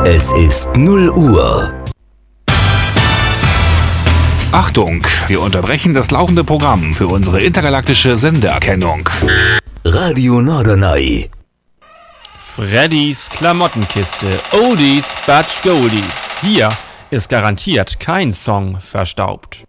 Es ist 0 Uhr. Achtung, wir unterbrechen das laufende Programm für unsere intergalaktische Sendeerkennung. Radio Norderney. Freddys Klamottenkiste. Oldies but Goldies. Hier ist garantiert kein Song verstaubt.